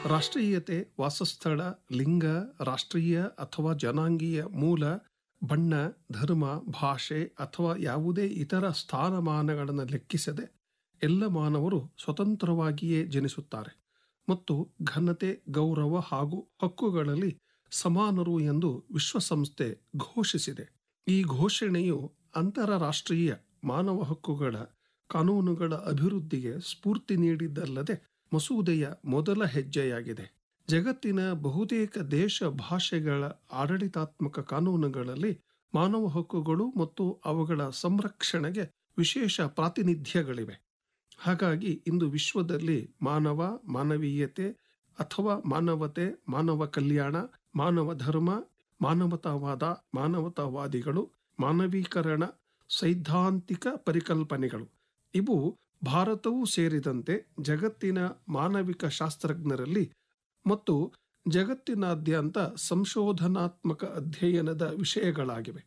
ರಾಷ್ಟ್ರೀಯತೆ, ವಾಸಸ್ಥಳ, ಲಿಂಗ, ರಾಷ್ಟ್ರೀಯ ಅಥವಾ ಜನಾಂಗೀಯ ಮೂಲ, ಬಣ್ಣ, ಧರ್ಮ, ಭಾಷೆ ಅಥವಾ ಯಾವುದೇ ಇತರ ಸ್ಥಾನಮಾನಗಳನ್ನು ಲೆಕ್ಕಿಸದೆ ಎಲ್ಲ ಮಾನವರು ಸ್ವತಂತ್ರವಾಗಿಯೇ ಜನಿಸುತ್ತಾರೆ ಮತ್ತು ಘನತೆ, ಗೌರವ ಹಾಗೂ ಹಕ್ಕುಗಳಲ್ಲಿ ಸಮಾನರು ಎಂದು ವಿಶ್ವಸಂಸ್ಥೆ ಘೋಷಿಸಿದೆ. ಈ ಘೋಷಣೆಯು ಅಂತಾರಾಷ್ಟ್ರೀಯ ಮಾನವ ಹಕ್ಕುಗಳ ಕಾನೂನುಗಳ ಅಭಿವೃದ್ಧಿಗೆ ಸ್ಫೂರ್ತಿ ನೀಡಿದ್ದಲ್ಲದೆ ಮಸೂದೆಯ ಮೊದಲ ಹೆಜ್ಜೆಯಾಗಿದೆ. ಜಗತ್ತಿನ ಬಹುತೇಕ ದೇಶ ಭಾಷೆಗಳ ಆಡಳಿತಾತ್ಮಕ ಕಾನೂನುಗಳಲ್ಲಿ ಮಾನವ ಹಕ್ಕುಗಳು ಮತ್ತು ಅವುಗಳ ಸಂರಕ್ಷಣೆಗೆ ವಿಶೇಷ ಪ್ರಾತಿನಿಧ್ಯಗಳಿವೆ. ಹಾಗಾಗಿ ಇಂದು ವಿಶ್ವದಲ್ಲಿ ಮಾನವ, ಮಾನವೀಯತೆ ಅಥವಾ ಮಾನವತೆ, ಮಾನವ ಕಲ್ಯಾಣ, ಮಾನವ ಧರ್ಮ, ಮಾನವತಾವಾದ, ಮಾನವತಾವಾದಿಗಳು, ಮಾನವೀಕರಣ, ಸೈದ್ಧಾಂತಿಕ ಪರಿಕಲ್ಪನೆಗಳು ಇವು ಭಾರತವೂ ಸೇರಿದಂತೆ ಜಗತ್ತಿನ ಮಾನವಿಕ ಶಾಸ್ತ್ರಜ್ಞರಲ್ಲಿ ಮತ್ತು ಜಗತ್ತಿನಾದ್ಯಂತ ಸಂಶೋಧನಾತ್ಮಕ ಅಧ್ಯಯನದ ವಿಷಯಗಳಾಗಿವೆ.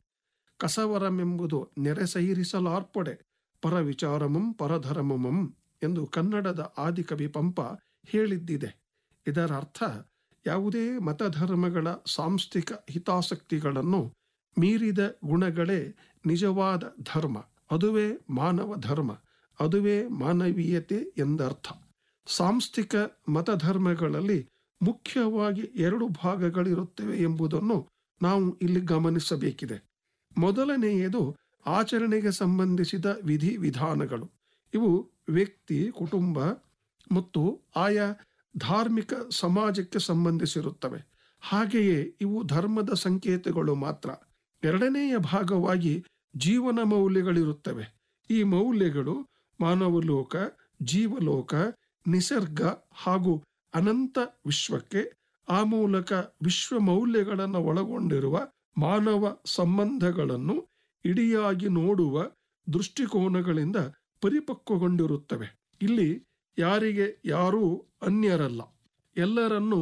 ಕಸವರಮೆಂಬುದು ನೆರೆಸೈರಿಸಲಾರ್ಪಡೆ ಪರವಿಚಾರಮಂ ಪರಧರ್ಮಮಂ ಎಂದು ಕನ್ನಡದ ಆದಿಕವಿ ಪಂಪ ಹೇಳಿದ್ದಿದೆ. ಇದರ ಅರ್ಥ ಯಾವುದೇ ಮತಧರ್ಮಗಳ ಸಾಂಸ್ಥಿಕ ಹಿತಾಸಕ್ತಿಗಳನ್ನು ಮೀರಿದ ಗುಣಗಳೇ ನಿಜವಾದ ಧರ್ಮ, ಅದುವೇ ಮಾನವ ಧರ್ಮ, ಅದುವೇ ಮಾನವೀಯತೆ ಎಂದರ್ಥ. ಸಾಂಸ್ಥಿಕ ಮತಧರ್ಮಗಳಲ್ಲಿ ಮುಖ್ಯವಾಗಿ 2 ಭಾಗಗಳಿರುತ್ತವೆ ಎಂಬುದನ್ನು ನಾವು ಇಲ್ಲಿ ಗಮನಿಸಬೇಕಿದೆ. ಮೊದಲನೆಯದು ಆಚರಣೆಗೆ ಸಂಬಂಧಿಸಿದ ವಿಧಿ ವಿಧಾನಗಳು. ಇವು ವ್ಯಕ್ತಿ, ಕುಟುಂಬ ಮತ್ತು ಆಯಾ ಧಾರ್ಮಿಕ ಸಮಾಜಕ್ಕೆ ಸಂಬಂಧಿಸಿರುತ್ತವೆ. ಹಾಗೆಯೇ ಇವು ಧರ್ಮದ ಸಂಕೇತಗಳು ಮಾತ್ರ. ಎರಡನೆಯ ಭಾಗವಾಗಿ ಜೀವನ ಮೌಲ್ಯಗಳಿರುತ್ತವೆ. ಈ ಮೌಲ್ಯಗಳು ಮಾನವಲೋಕ, ಜೀವಲೋಕ, ನಿಸರ್ಗ ಹಾಗೂ ಅನಂತ ವಿಶ್ವಕ್ಕೆ, ಆ ಮೂಲಕ ವಿಶ್ವ ಮೌಲ್ಯಗಳನ್ನು ಒಳಗೊಂಡಿರುವ ಮಾನವ ಸಂಬಂಧಗಳನ್ನು ಇಡಿಯಾಗಿ ನೋಡುವ ದೃಷ್ಟಿಕೋನಗಳಿಂದ ಪರಿಪಕ್ವಗೊಂಡಿರುತ್ತವೆ. ಇಲ್ಲಿ ಯಾರಿಗೆ ಯಾರೂ ಅನ್ಯರಲ್ಲ, ಎಲ್ಲರನ್ನೂ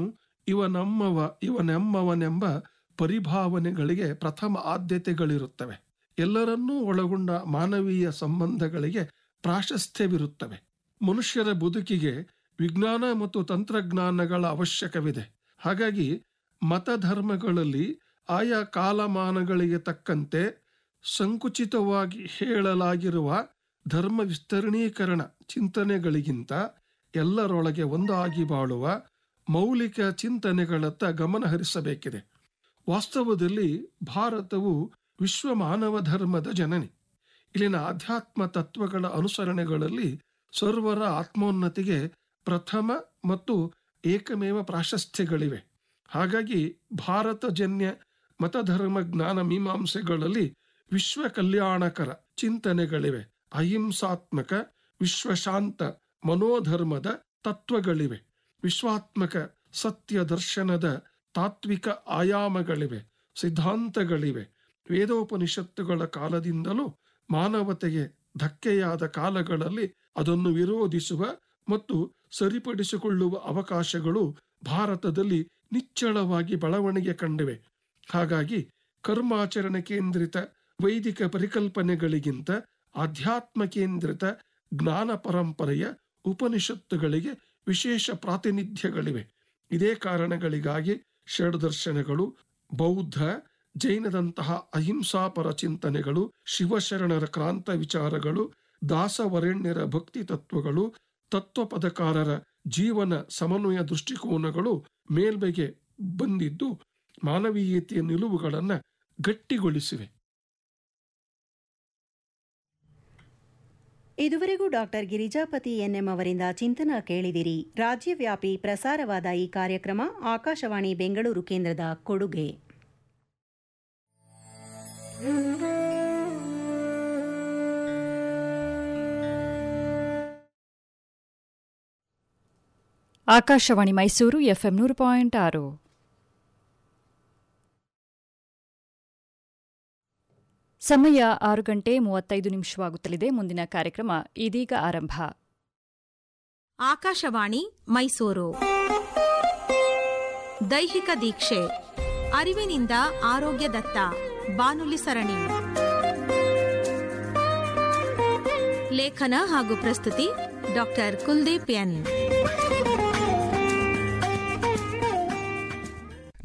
ಇವನೆಮ್ಮವನೆಂಬ ಪರಿಭಾವನೆಗಳಿಗೆ ಪ್ರಥಮ ಆದ್ಯತೆಗಳಿರುತ್ತವೆ. ಎಲ್ಲರನ್ನೂ ಒಳಗೊಂಡ ಮಾನವೀಯ ಸಂಬಂಧಗಳಿಗೆ ಪ್ರಾಶಸ್ತ್ಯವಿರುತ್ತವೆ. ಮನುಷ್ಯರ ಬದುಕಿಗೆ ವಿಜ್ಞಾನ ಮತ್ತು ತಂತ್ರಜ್ಞಾನಗಳ ಅವಶ್ಯಕವಿದೆ. ಹಾಗಾಗಿ ಮತಧರ್ಮಗಳಲ್ಲಿ ಆಯಾ ಕಾಲಮಾನಗಳಿಗೆ ತಕ್ಕಂತೆ ಸಂಕುಚಿತವಾಗಿ ಹೇಳಲಾಗಿರುವ ಧರ್ಮ ವಿಸ್ತರಣೀಕರಣ ಚಿಂತನೆಗಳಿಗಿಂತ ಎಲ್ಲರೊಳಗೆ ಒಂದಾಗಿ ಬಾಳುವ ಮೌಲಿಕ ಚಿಂತನೆಗಳತ್ತ ಗಮನ ಹರಿಸಬೇಕಿದೆ. ವಾಸ್ತವದಲ್ಲಿ ಭಾರತವು ವಿಶ್ವ ಮಾನವ ಧರ್ಮದ ಜನನಿ. ಇಲ್ಲಿನ ಆಧ್ಯಾತ್ಮ ತತ್ವಗಳ ಅನುಸರಣೆಗಳಲ್ಲಿ ಸರ್ವರ ಆತ್ಮೋನ್ನತಿಗೆ ಪ್ರಥಮ ಮತ್ತು ಏಕಮೇವ ಪ್ರಾಶಸ್ತ್ಯಗಳಿವೆ. ಹಾಗಾಗಿ ಭಾರತಜನ್ಯ ಮತಧರ್ಮ ಜ್ಞಾನ ಮೀಮಾಂಸೆಗಳಲ್ಲಿ ವಿಶ್ವ ಕಲ್ಯಾಣಕರ ಚಿಂತನೆಗಳಿವೆ. ಅಹಿಂಸಾತ್ಮಕ, ವಿಶ್ವಶಾಂತ ಮನೋಧರ್ಮದ ತತ್ವಗಳಿವೆ. ವಿಶ್ವಾತ್ಮಕ ಸತ್ಯ ದರ್ಶನದ ತಾತ್ವಿಕ ಆಯಾಮಗಳಿವೆ, ಸಿದ್ಧಾಂತಗಳಿವೆ. ವೇದೋಪನಿಷತ್ತುಗಳ ಕಾಲದಿಂದಲೂ ಮಾನವತೆಗೆ ಧಕ್ಕೆಯಾದ ಕಾಲಗಳಲ್ಲಿ ಅದನ್ನು ವಿರೋಧಿಸುವ ಮತ್ತು ಸರಿಪಡಿಸಿಕೊಳ್ಳುವ ಅವಕಾಶಗಳು ಭಾರತದಲ್ಲಿ ನಿಚ್ಚಳವಾಗಿ ಬೆಳವಣಿಗೆ ಕಂಡಿವೆ. ಹಾಗಾಗಿ ಕರ್ಮಾಚರಣೆ ಕೇಂದ್ರಿತ ವೈದಿಕ ಪರಿಕಲ್ಪನೆಗಳಿಗಿಂತ ಆಧ್ಯಾತ್ಮ ಕೇಂದ್ರಿತ ಜ್ಞಾನ ಪರಂಪರೆಯ ಉಪನಿಷತ್ತುಗಳಿಗೆ ವಿಶೇಷ ಪ್ರಾತಿನಿಧ್ಯಗಳಿವೆ. ಇದೇ ಕಾರಣಗಳಿಗಾಗಿ ಷಡ್ದರ್ಶನಗಳು, ಬೌದ್ಧ, ಜೈನದಂತಹ ಅಹಿಂಸಾಪರ ಚಿಂತನೆಗಳು, ಶಿವಶರಣರ ಕ್ರಾಂತ ವಿಚಾರಗಳು, ದಾಸವರೆಣ್ಯರ ಭಕ್ತಿ ತತ್ವಗಳು, ತತ್ವಪದಕಾರರ ಜೀವನ ಸಮನ್ವಯ ದೃಷ್ಟಿಕೋನಗಳು ಮೇಲ್ಮೆಗೆ ಬಂದಿದ್ದು ಮಾನವೀಯತೆಯ ನಿಲುವುಗಳನ್ನು ಗಟ್ಟಿಗೊಳಿಸಿವೆ. ಇದುವರೆಗೂ ಡಾಕ್ಟರ್ ಗಿರಿಜಾಪತಿ ಎನ್ಎಂ ಅವರಿಂದ ಚಿಂತನ ಕೇಳಿದಿರಿ. ರಾಜ್ಯವ್ಯಾಪಿ ಪ್ರಸಾರವಾದ ಈ ಕಾರ್ಯಕ್ರಮ ಆಕಾಶವಾಣಿ ಬೆಂಗಳೂರು ಕೇಂದ್ರದ ಕೊಡುಗೆ. ಆಕಾಶವಾಣಿ ಮೈಸೂರು ಎಫ್ಎಂ 100.6. ಸಮಯ 6:35 ಮುಂದಿನ ಕಾರ್ಯಕ್ರಮ ಇದೀಗ ಆರಂಭ. ಆಕಾಶವಾಣಿ ಮೈಸೂರು. ದೈಹಿಕ ದೀಕ್ಷೆ, ಅರಿವಿನಿಂದ ಆರೋಗ್ಯದತ್ತ ಬಾನುಲಿ ಸರಣಿ. ಲೇಖನ ಹಾಗೂ ಪ್ರಸ್ತುತಿ ಡಾಕ್ಟರ್ ಕುಲ್ದೀಪ್ ಎನ್.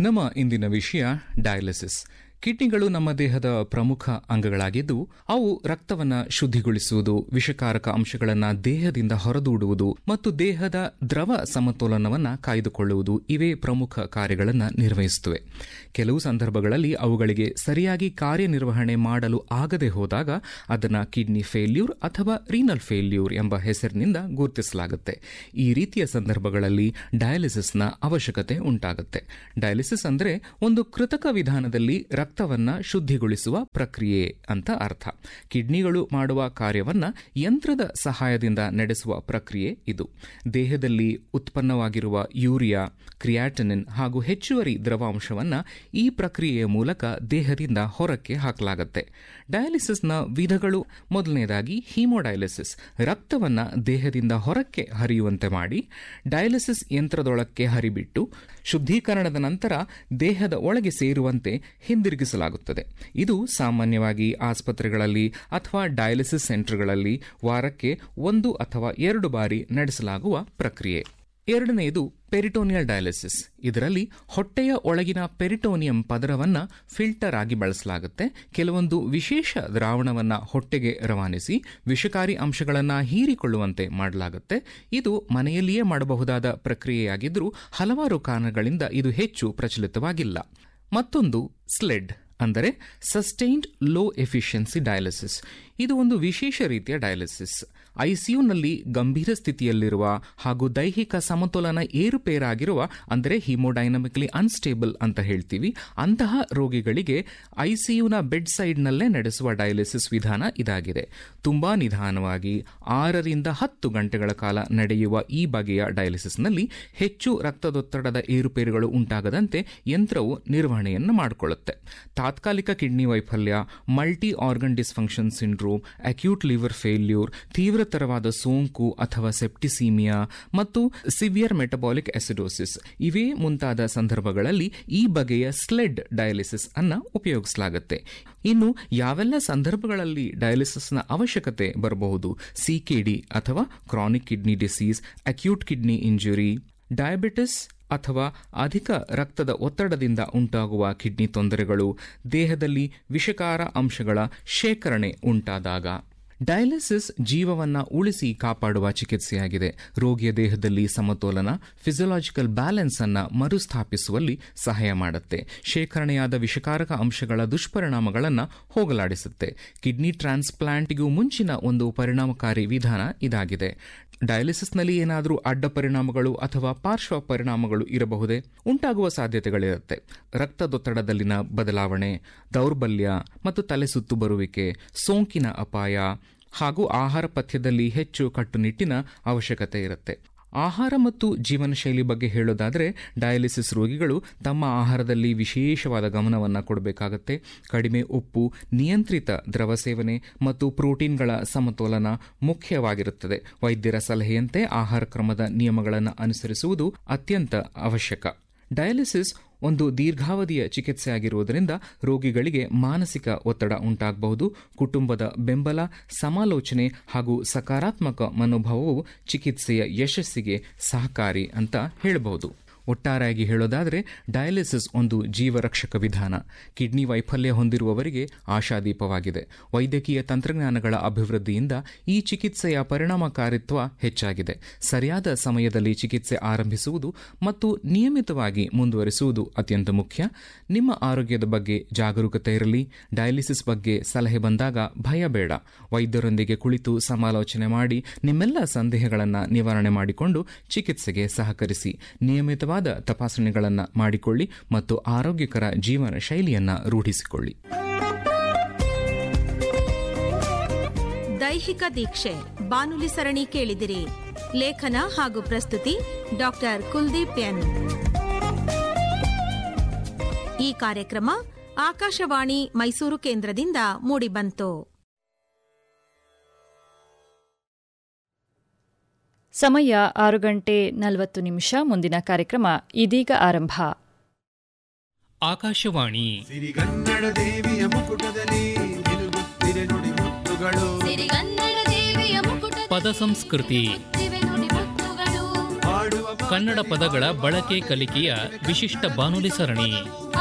ನಮ್ಮ ಇಂದಿನ ವಿಷಯ ಡಯಾಲಿಸಿಸ್. ಕಿಡ್ನಿಗಳು ನಮ್ಮ ದೇಹದ ಪ್ರಮುಖ ಅಂಗಗಳಾಗಿದ್ದು ಅವು ರಕ್ತವನ್ನು ಶುದ್ಧಿಗೊಳಿಸುವುದು, ವಿಷಕಾರಕ ಅಂಶಗಳನ್ನು ದೇಹದಿಂದ ಹೊರದೂಡುವುದು ಮತ್ತು ದೇಹದ ದ್ರವ ಸಮತೋಲನವನ್ನು ಕಾಯ್ದುಕೊಳ್ಳುವುದು ಇವೇ ಪ್ರಮುಖ ಕಾರ್ಯಗಳನ್ನು ನಿರ್ವಹಿಸುತ್ತವೆ. ಕೆಲವು ಸಂದರ್ಭಗಳಲ್ಲಿ ಅವುಗಳಿಗೆ ಸರಿಯಾಗಿ ಕಾರ್ಯನಿರ್ವಹಣೆ ಮಾಡಲು ಆಗದೆ ಹೋದಾಗ ಅದನ್ನು ಕಿಡ್ನಿ ಫೇಲ್ಯೂರ್ ಅಥವಾ ರೀನಲ್ ಫೇಲ್ಯೂರ್ ಎಂಬ ಹೆಸರಿನಿಂದ ಗುರುತಿಸಲಾಗುತ್ತೆ. ಈ ರೀತಿಯ ಸಂದರ್ಭಗಳಲ್ಲಿ ಡಯಾಲಿಸಿಸ್ನ ಅವಶ್ಯಕತೆ ಉಂಟಾಗುತ್ತೆ. ಡಯಾಲಿಸಿಸ್ ಅಂದರೆ ಒಂದು ಕೃತಕ ವಿಧಾನದಲ್ಲಿ ರಕ್ತವನ್ನ ಶುದ್ಧಿಗೊಳಿಸುವ ಪ್ರಕ್ರಿಯೆ ಅಂತ ಅರ್ಥ. ಕಿಡ್ನಿಗಳು ಮಾಡುವ ಕಾರ್ಯವನ್ನ ಯಂತ್ರದ ಸಹಾಯದಿಂದ ನಡೆಸುವ ಪ್ರಕ್ರಿಯೆ ಇದು. ದೇಹದಲ್ಲಿ ಉತ್ಪನ್ನವಾಗಿರುವ ಯೂರಿಯಾ, ಕ್ರಿಯಾಟಿನಿನ್ ಹಾಗೂ ಹೆಚ್ಚುವರಿ ದ್ರವಾಂಶವನ್ನ ಈ ಪ್ರಕ್ರಿಯೆಯ ಮೂಲಕ ದೇಹದಿಂದ ಹೊರಕ್ಕೆ ಹಾಕಲಾಗುತ್ತೆ. ಡಯಾಲಿಸಿಸ್ನ ವಿಧಗಳು: ಮೊದಲನೇದಾಗಿ ಹೀಮೋಡಯಾಲಿಸಿಸ್, ರಕ್ತವನ್ನ ದೇಹದಿಂದ ಹೊರಕ್ಕೆ ಹರಿಯುವಂತೆ ಮಾಡಿ ಡಯಾಲಿಸಿಸ್ ಯಂತ್ರದೊಳಕ್ಕೆ ಹರಿಬಿಟ್ಟು ಶುದ್ಧೀಕರಣದ ನಂತರ ದೇಹದ ಒಳಗೆ ಸೇರುವಂತೆ ಹಿಂದಿರುಗಿಸಲಾಗುತ್ತದೆ. ಇದು ಸಾಮಾನ್ಯವಾಗಿ ಆಸ್ಪತ್ರೆಗಳಲ್ಲಿ ಅಥವಾ ಡಯಾಲಿಸಿಸ್ ಸೆಂಟರ್ಗಳಲ್ಲಿ ವಾರಕ್ಕೆ 1 ಅಥವಾ 2 ಬಾರಿ ನಡೆಸಲಾಗುವ ಪ್ರಕ್ರಿಯೆ. ಎರಡನೆಯದು ಪೆರಿಟೋನಿಯಲ್ ಡಯಾಲಿಸಿಸ್. ಇದರಲ್ಲಿ ಹೊಟ್ಟೆಯ ಒಳಗಿನ ಪೆರಿಟೋನಿಯಂ ಪದರವನ್ನು ಫಿಲ್ಟರ್ ಆಗಿ ಬಳಸಲಾಗುತ್ತೆ. ಕೆಲವೊಂದು ವಿಶೇಷ ದ್ರಾವಣವನ್ನು ಹೊಟ್ಟೆಗೆ ರವಾನಿಸಿ ವಿಷಕಾರಿ ಅಂಶಗಳನ್ನು ಹೀರಿಕೊಳ್ಳುವಂತೆ ಮಾಡಲಾಗುತ್ತೆ. ಇದು ಮನೆಯಲ್ಲಿಯೇ ಮಾಡಬಹುದಾದ ಪ್ರಕ್ರಿಯೆಯಾಗಿದ್ದರೂ ಹಲವಾರು ಕಾರಣಗಳಿಂದ ಇದು ಹೆಚ್ಚು ಪ್ರಚಲಿತವಾಗಿಲ್ಲ. ಮತ್ತೊಂದು ಸ್ಲೆಡ್ ಅಂದರೆ ಸಸ್ಟೈನ್ಡ್ ಲೋ ಎಫಿಷಿಯನ್ಸಿ ಡಯಾಲಿಸಿಸ್. ಇದು ಒಂದು ವಿಶೇಷ ರೀತಿಯ ಡಯಾಲಿಸಿಸ್. ಐಸಿಯುನಲ್ಲಿ ಗಂಭೀರ ಸ್ಥಿತಿಯಲ್ಲಿರುವ ಹಾಗೂ ದೈಹಿಕ ಸಮತೋಲನ ಏರುಪೇರಾಗಿರುವ, ಅಂದರೆ ಹಿಮೋಡೈನಮಿಕಲಿ ಅನ್ಸ್ಟೇಬಲ್ ಅಂತ ಹೇಳ್ತೀವಿ, ಅಂತಹ ರೋಗಿಗಳಿಗೆ ಐಸಿಯುನ ಬೆಡ್ ಸೈಡ್ನಲ್ಲೇ ನಡೆಸುವ ಡಯಾಲಿಸಿಸ್ ವಿಧಾನ ಇದಾಗಿದೆ. ತುಂಬಾ ನಿಧಾನವಾಗಿ 6 ರಿಂದ 10 ಗಂಟೆಗಳ ಕಾಲ ನಡೆಯುವ ಈ ಬಗೆಯ ಡಯಾಲಿಸಿಸ್ನಲ್ಲಿ ಹೆಚ್ಚು ರಕ್ತದೊತ್ತಡದ ಏರುಪೇರುಗಳು ಉಂಟಾಗದಂತೆ ಯಂತ್ರವು ನಿರ್ವಹಣೆಯನ್ನು ಮಾಡಿಕೊಳ್ಳುತ್ತೆ. ತಾತ್ಕಾಲಿಕ ಕಿಡ್ನಿ ವೈಫಲ್ಯ, multi organ dysfunction syndrome, acute liver failure, ತೀವ್ರತರವಾದ ಸೋಂಕು ಅಥವಾ ಸೆಪ್ಟಿಸೀಮಿಯಾ ಮತ್ತು ಸಿವಿಯರ್ ಮೆಟಬಾಲಿಕ್ ಅಸಿಡೋಸಿಸ್ ಇವೇ ಮುಂತಾದ ಸಂದರ್ಭಗಳಲ್ಲಿ ಈ ಬಗೆಯ ಸ್ಲೆಡ್ ಡಯಾಲಿಸಿಸ್ ಅನ್ನು ಉಪಯೋಗಿಸಲಾಗುತ್ತೆ. ಇನ್ನು ಯಾವೆಲ್ಲ ಸಂದರ್ಭಗಳಲ್ಲಿ ಡಯಾಲಿಸಿಸ್ನ ಅವಶ್ಯಕತೆ ಬರಬಹುದು: ಸಿಕೆಡಿ ಅಥವಾ chronic kidney disease, acute kidney injury, diabetes ಅಥವಾ ಅಧಿಕ ರಕ್ತದ ಒತ್ತಡದಿಂದ ಉಂಟಾಗುವ ಕಿಡ್ನಿ ತೊಂದರೆಗಳು, ದೇಹದಲ್ಲಿ ವಿಷಕಾರ ಅಂಶಗಳ ಶೇಖರಣೆ ಉಂಟಾದಾಗ. ಡಯಾಲಿಸಿಸ್ ಜೀವವನ್ನು ಉಳಿಸಿ ಕಾಪಾಡುವ ಚಿಕಿತ್ಸೆಯಾಗಿದೆ. ರೋಗಿಯ ದೇಹದಲ್ಲಿ ಸಮತೋಲನ, ಫಿಸಿಯೋಲಾಜಿಕಲ್ ಬ್ಯಾಲೆನ್ಸ್ ಅನ್ನು ಮರುಸ್ಥಾಪಿಸುವಲ್ಲಿ ಸಹಾಯ ಮಾಡುತ್ತೆ. ಶೇಖರಣೆಯಾದ ವಿಷಕಾರಕ ಅಂಶಗಳ ದುಷ್ಪರಿಣಾಮಗಳನ್ನು ಹೋಗಲಾಡಿಸುತ್ತೆ. ಕಿಡ್ನಿ ಟ್ರಾನ್ಸ್ಪ್ಲಾಂಟ್ಗೂ ಮುಂಚಿನ ಒಂದು ಪರಿಣಾಮಕಾರಿ ವಿಧಾನ ಇದಾಗಿದೆ. ಡಯಾಲಿಸಿಸ್ನಲ್ಲಿ ಏನಾದರೂ ಅಡ್ಡ ಪರಿಣಾಮಗಳು ಅಥವಾ ಪಾರ್ಶ್ವ ಪರಿಣಾಮಗಳು ಇರಬಹುದೇ? ಉಂಟಾಗುವ ಸಾಧ್ಯತೆಗಳಿರುತ್ತೆ. ರಕ್ತದೊತ್ತಡದಲ್ಲಿನ ಬದಲಾವಣೆ, ದೌರ್ಬಲ್ಯ ಮತ್ತು ತಲೆಸುತ್ತು ಬರುವಿಕೆ, ಸೋಂಕಿನ ಅಪಾಯ ಹಾಗೂ ಆಹಾರ ಪಥ್ಯದಲ್ಲಿ ಹೆಚ್ಚು ಕಟ್ಟುನಿಟ್ಟಿನ ಅವಶ್ಯಕತೆ ಇರುತ್ತೆ. ಆಹಾರ ಮತ್ತು ಜೀವನ ಶೈಲಿ ಬಗ್ಗೆ ಹೇಳೋದಾದರೆ, ಡಯಾಲಿಸಿಸ್ ರೋಗಿಗಳು ತಮ್ಮ ಆಹಾರದಲ್ಲಿ ವಿಶೇಷವಾದ ಗಮನವನ್ನು ಕೊಡಬೇಕಾಗತ್ತೆ. ಕಡಿಮೆ ಉಪ್ಪು, ನಿಯಂತ್ರಿತ ದ್ರವ ಸೇವನೆ ಮತ್ತು ಪ್ರೋಟೀನ್ಗಳ ಸಮತೋಲನ ಮುಖ್ಯವಾಗಿರುತ್ತದೆ. ವೈದ್ಯರ ಸಲಹೆಯಂತೆ ಆಹಾರ ಕ್ರಮದ ನಿಯಮಗಳನ್ನು ಅನುಸರಿಸುವುದು ಅತ್ಯಂತ ಅವಶ್ಯಕ. ಡಯಾಲಿಸಿಸ್ ಒಂದು ದೀರ್ಘಾವಧಿಯ ಚಿಕಿತ್ಸೆಯಾಗಿರುವುದರಿಂದ ರೋಗಿಗಳಿಗೆ ಮಾನಸಿಕ ಒತ್ತಡ ಉಂಟಾಗಬಹುದು. ಕುಟುಂಬದ ಬೆಂಬಲ, ಸಮಾಲೋಚನೆ ಹಾಗೂ ಸಕಾರಾತ್ಮಕ ಮನೋಭಾವವು ಚಿಕಿತ್ಸೆಯ ಯಶಸ್ಸಿಗೆ ಸಹಕಾರಿ ಅಂತ ಹೇಳಬಹುದು. ಒಟ್ಟಾರೆಯಾಗಿ ಹೇಳೋದಾದರೆ, ಡಯಾಲಿಸಿಸ್ ಒಂದು ಜೀವರಕ್ಷಕ ವಿಧಾನ. ಕಿಡ್ನಿ ವೈಫಲ್ಯ ಹೊಂದಿರುವವರಿಗೆ ಆಶಾದೀಪವಾಗಿದೆ. ವೈದ್ಯಕೀಯ ತಂತ್ರಜ್ಞಾನಗಳ ಅಭಿವೃದ್ಧಿಯಿಂದ ಈ ಚಿಕಿತ್ಸೆಯ ಪರಿಣಾಮಕಾರಿತ್ವ ಹೆಚ್ಚಾಗಿದೆ. ಸರಿಯಾದ ಸಮಯದಲ್ಲಿ ಚಿಕಿತ್ಸೆ ಆರಂಭಿಸುವುದು ಮತ್ತು ನಿಯಮಿತವಾಗಿ ಮುಂದುವರಿಸುವುದು ಅತ್ಯಂತ ಮುಖ್ಯ. ನಿಮ್ಮ ಆರೋಗ್ಯದ ಬಗ್ಗೆ ಜಾಗರೂಕತೆ ಇರಲಿ. ಡಯಾಲಿಸಿಸ್ ಬಗ್ಗೆ ಸಲಹೆ ಬಂದಾಗ ಭಯ ಬೇಡ. ವೈದ್ಯರೊಂದಿಗೆ ಕುಳಿತು ಸಮಾಲೋಚನೆ ಮಾಡಿ ನಿಮ್ಮೆಲ್ಲ ಸಂದೇಹಗಳನ್ನು ನಿವಾರಣೆ ಮಾಡಿಕೊಂಡು ಚಿಕಿತ್ಸೆಗೆ ಸಹಕರಿಸಿ. ನಿಯಮಿತವಾದ ತಪಾಸಣೆಗಳನ್ನು ಮಾಡಿಕೊಳ್ಳಿ ಮತ್ತು ಆರೋಗ್ಯಕರ ಜೀವನ ಶೈಲಿಯನ್ನು ರೂಢಿಸಿಕೊಳ್ಳಿ. ದೈಹಿಕ ದೀಕ್ಷೆ ಬಾನುಲಿ ಸರಣಿ ಕೇಳಿದಿರಿ. ಲೇಖನ ಹಾಗೂ ಪ್ರಸ್ತುತಿ ಡಾಕ್ಟರ್ ಕುಲ್ದೀಪ್ ಎನ್. ಈ ಕಾರ್ಯಕ್ರಮ ಆಕಾಶವಾಣಿ ಮೈಸೂರು ಕೇಂದ್ರದಿಂದ ಮೂಡಿಬಂತು. ಸಮಯ 6:40. ಮುಂದಿನ ಕಾರ್ಯಕ್ರಮ ಇದೀಗ ಆರಂಭ. ಆಕಾಶವಾಣಿ ಸಿರಿಗನ್ನಡ ದೇವಿಯ ಮುಕುಟದಲ್ಲಿ ನಿಲುಗುತ್ತಿರೆ ನುಡಿ ಮುತ್ತುಗಳು. ಪದ ಸಂಸ್ಕೃತಿ ಹಾಡುವ ಕನ್ನಡ ಪದಗಳ ಬಳಕೆ ಕಲಿಕೆಯ ವಿಶಿಷ್ಟ ಬಾನುಲಿ ಸರಣಿ.